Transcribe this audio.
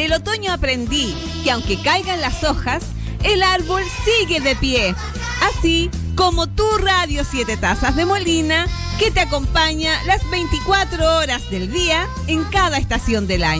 el otoño aprendí que aunque caigan las hojas, el árbol sigue de pie. Así como tu Radio 7 Tazas de Molina, que te acompaña las 24 horas del día en cada estación del año.